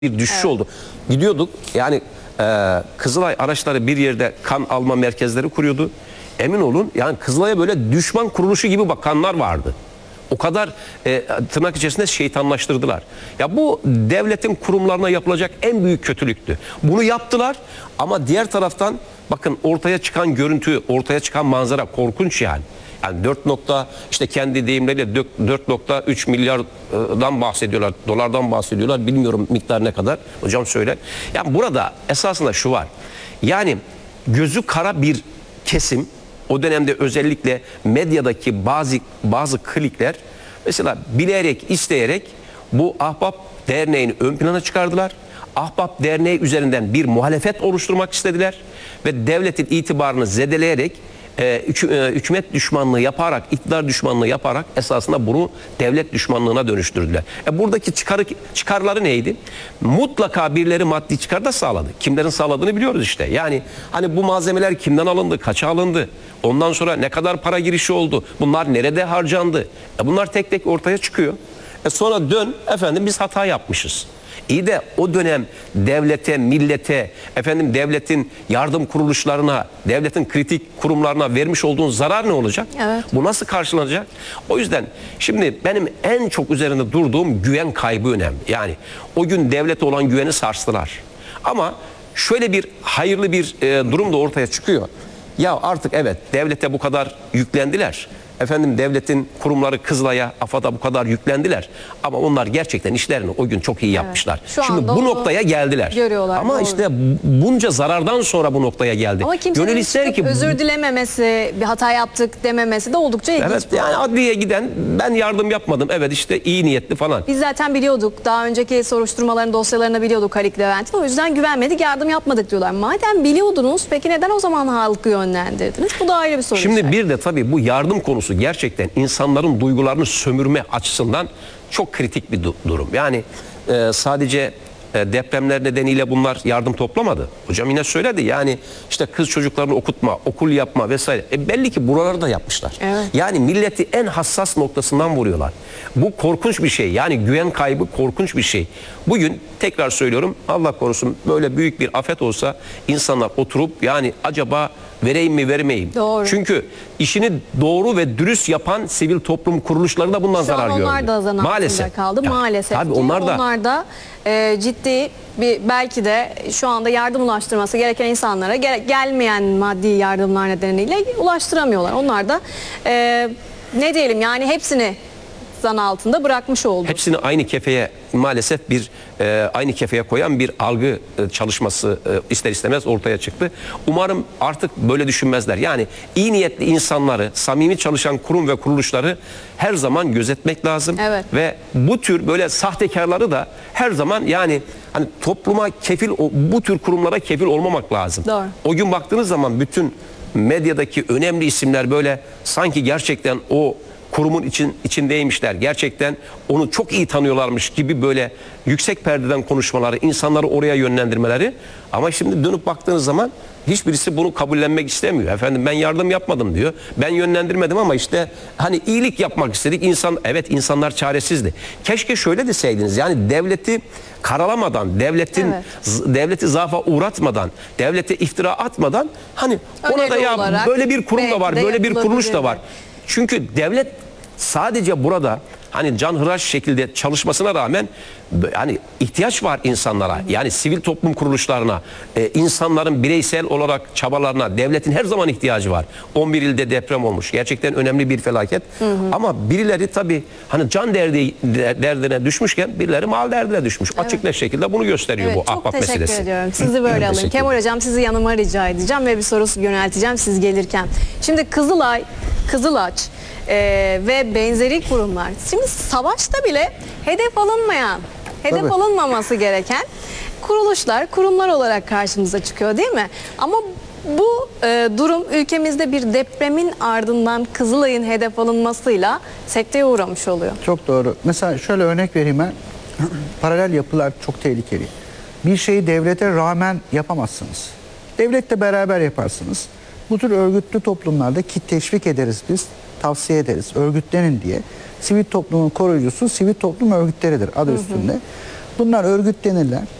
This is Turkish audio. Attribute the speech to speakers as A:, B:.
A: bir düşüş oldu. Gidiyorduk yani Kızılay araçları bir yerde kan alma merkezleri kuruyordu. Emin olun yani Kızılay'a böyle düşman kuruluşu gibi bakanlar vardı. O kadar tırnak içerisinde şeytanlaştırdılar. Ya bu devletin kurumlarına yapılacak en büyük kötülüktü. Bunu yaptılar ama diğer taraftan bakın ortaya çıkan görüntü, ortaya çıkan manzara korkunç yani. Yani 4 nokta işte kendi deyimleriyle 4,3 milyardan bahsediyorlar, dolardan bahsediyorlar. Bilmiyorum miktar ne kadar. Hocam söyler. Yani burada esasında şu var. Yani gözü kara bir kesim, o dönemde özellikle medyadaki bazı klikler mesela bilerek, isteyerek bu Ahbap Derneği'ni ön plana çıkardılar. Ahbap Derneği üzerinden bir muhalefet oluşturmak istediler ve devletin itibarını zedeleyerek hükümet düşmanlığı yaparak, iktidar düşmanlığı yaparak esasında bunu devlet düşmanlığına dönüştürdüler. Buradaki çıkarları neydi? Mutlaka birileri maddi çıkar da sağladı. Kimlerin sağladığını biliyoruz işte. Yani hani bu malzemeler kimden alındı, kaça alındı? Ondan sonra ne kadar para girişi oldu? Bunlar nerede harcandı? Bunlar tek tek ortaya çıkıyor. Sonra dön efendim biz hata yapmışız. İyi de o dönem devlete, millete, devletin yardım kuruluşlarına, devletin kritik kurumlarına vermiş olduğun zarar ne olacak?
B: Evet.
A: Bu nasıl karşılanacak? O yüzden şimdi benim en çok üzerinde durduğum güven kaybı önemli. Yani o gün devlete olan güveni sarstılar. Ama şöyle bir hayırlı bir durum da ortaya çıkıyor. Ya artık evet devlete bu kadar yüklendiler. Devletin kurumları Kızılay'a, AFAD'a bu kadar yüklendiler. Ama onlar gerçekten işlerini o gün çok iyi yapmışlar.
B: Şu
A: Şimdi bu noktaya geldiler.
B: Görüyorlar,
A: ama
B: doğru.
A: işte bunca zarardan sonra bu noktaya geldi.
B: Ama kimsenin
A: ister ki
B: özür dilememesi, bir hata yaptık dememesi de oldukça ilginç.
A: Evet yani adliyeye giden ben yardım yapmadım. Evet işte iyi niyetli falan.
B: Biz zaten biliyorduk. Daha önceki soruşturmaların dosyalarını biliyorduk Halit Levent'in. O yüzden güvenmedik, yardım yapmadık diyorlar. Madem biliyordunuz peki neden o zaman halkı yönlendirdiniz? Bu da ayrı bir soru.
A: Şimdi bir de tabii bu yardım konusu gerçekten insanların duygularını sömürme açısından çok kritik bir durum. Yani sadece depremler nedeniyle bunlar yardım toplamadı. Hocam yine söyledi yani işte kız çocuklarını okutma, okul yapma vesaire. Belli ki buraları da yapmışlar.
B: Evet.
A: Yani milleti en hassas noktasından vuruyorlar. Bu korkunç bir şey. Yani güven kaybı korkunç bir şey. Bugün tekrar söylüyorum Allah korusun böyle büyük bir afet olsa insanlar oturup yani acaba vereyim mi vermeyeyim.
B: Doğru.
A: Çünkü işini doğru ve dürüst yapan sivil toplum kuruluşları da bundan zarar gördü.
B: Onlar da zan altında kaldı maalesef.
A: Tabii
B: ki.
A: onlar
B: da ciddi bir belki de şu anda yardım ulaştırması gereken insanlara gelmeyen maddi yardımlar nedeniyle ulaştıramıyorlar. Onlar da ne diyelim yani hepsini zan altında bırakmış oldu.
A: Hepsini aynı kefeye maalesef aynı kefeye koyan bir algı çalışması ister istemez ortaya çıktı. Umarım artık böyle düşünmezler. Yani iyi niyetli insanları, samimi çalışan kurum ve kuruluşları her zaman gözetmek lazım.
B: Evet.
A: Ve bu tür böyle sahtekarları da her zaman yani hani topluma bu tür kurumlara kefil olmamak lazım.
B: Doğru.
A: O gün baktığınız zaman bütün medyadaki önemli isimler böyle sanki gerçekten o kurumun içindeymişler. Gerçekten onu çok iyi tanıyorlarmış gibi böyle yüksek perdeden konuşmaları, insanları oraya yönlendirmeleri. Ama şimdi dönüp baktığınız zaman hiçbirisi bunu kabullenmek istemiyor. Ben yardım yapmadım diyor. Ben yönlendirmedim ama işte hani iyilik yapmak istedik. İnsanlar çaresizdi. Keşke şöyle deseydiniz. Yani devleti karalamadan, devleti zaafa uğratmadan, devlete iftira atmadan hani ona da ya böyle bir kurum da var, böyle bir kuruluş da var. Çünkü devlet sadece burada hani canhıraş şekilde çalışmasına rağmen hani ihtiyaç var insanlara. Yani sivil toplum kuruluşlarına, insanların bireysel olarak çabalarına devletin her zaman ihtiyacı var. 11 ilde deprem olmuş. Gerçekten önemli bir felaket. Ama birileri tabii hani can derdine düşmüşken birileri mal derdine düşmüş. Evet. Açık net şekilde bunu gösteriyor bu ahbap meselesi.
B: Çok teşekkür ediyorum. Sizi böyle alayım. Kemal Hocam sizi yanıma rica edeceğim ve bir soru yönelteceğim siz gelirken. Şimdi Kızılay, Kızılaç ve benzeri kurumlar. Şimdi savaşta bile hedef alınmaması gereken kurumlar olarak karşımıza çıkıyor değil mi? Ama bu durum ülkemizde bir depremin ardından Kızılay'ın hedef alınmasıyla sekteye uğramış oluyor.
C: Çok doğru. Mesela şöyle örnek vereyim ben. Paralel yapılar çok tehlikeli. Bir şeyi devlete rağmen yapamazsınız. Devletle beraber yaparsınız. Bu tür örgütlü toplumlarda ki teşvik ederiz biz, tavsiye ederiz, örgütlenin diye. Sivil toplumun koruyucusu sivil toplum örgütleridir adı üstünde. Bunlar örgütlenirler.